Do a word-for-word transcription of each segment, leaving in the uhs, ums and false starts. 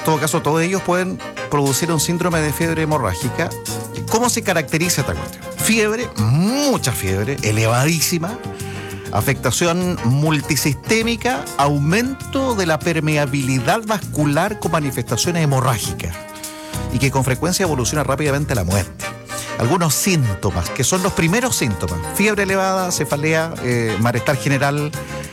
todo caso, todos ellos pueden producir un síndrome de fiebre hemorrágica. ¿Cómo se caracteriza esta cuestión? Fiebre, mucha fiebre, elevadísima, afectación multisistémica, aumento de la permeabilidad vascular con manifestaciones hemorrágicas y que con frecuencia evoluciona rápidamente a la muerte. Algunos síntomas, que son los primeros síntomas: fiebre elevada, cefalea, eh, malestar general,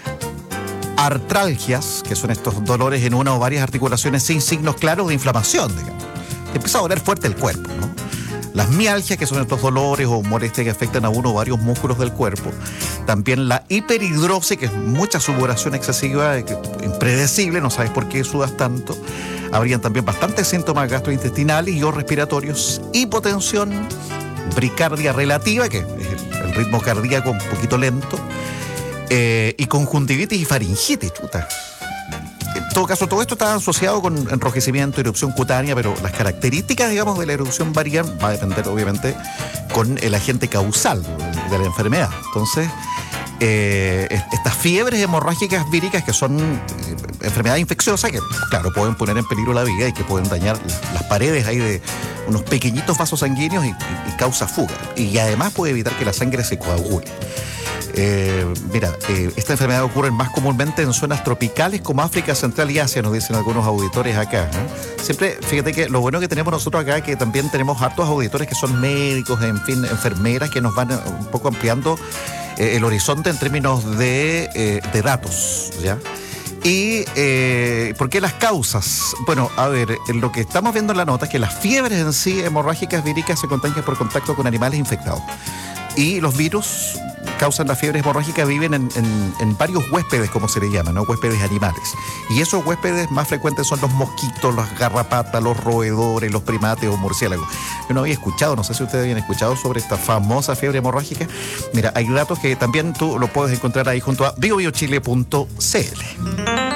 artralgias, que son estos dolores en una o varias articulaciones sin signos claros de inflamación, digamos. Te empieza a doler fuerte el cuerpo, ¿no? Las mialgias, que son estos dolores o molestias que afectan a uno o varios músculos del cuerpo. También la hiperhidrosis, que es mucha sudoración excesiva, impredecible, no sabes por qué sudas tanto. Habrían también bastantes síntomas gastrointestinales y o respiratorios. Hipotensión, bricardia relativa, que es el, el ritmo cardíaco un poquito lento. Eh, y conjuntivitis y faringitis, chuta. En todo caso, todo esto está asociado con enrojecimiento, erupción cutánea, pero las características, digamos, de la erupción varían, va a depender, obviamente, con el agente causal de la enfermedad. Entonces, eh, estas fiebres hemorrágicas víricas, que son eh, enfermedades infecciosas, que, claro, pueden poner en peligro la vida y que pueden dañar las, las paredes ahí de unos pequeñitos vasos sanguíneos y, y, y causa fuga. Y además puede evitar que la sangre se coagule. Eh, mira, eh, esta enfermedad ocurre más comúnmente en zonas tropicales como África Central y Asia, nos dicen algunos auditores acá, ¿no? Siempre, fíjate que lo bueno que tenemos nosotros acá es que también tenemos hartos auditores que son médicos, en fin, enfermeras, que nos van un poco ampliando eh, el horizonte en términos de, eh, de datos, ¿ya? Y, eh, ¿por qué las causas? Bueno, a ver, lo que estamos viendo en la nota es que las fiebres en sí hemorrágicas víricas se contagian por contacto con animales infectados. Y los virus causan la fiebre hemorrágica viven en, en, en varios huéspedes, como se le llama, ¿no? Huéspedes animales. Y esos huéspedes más frecuentes son los mosquitos, las garrapatas, los roedores, los primates o murciélagos. Yo no había escuchado, no sé si ustedes habían escuchado sobre esta famosa fiebre hemorrágica. Mira, hay datos que también tú lo puedes encontrar ahí junto a bio bio chile punto c l.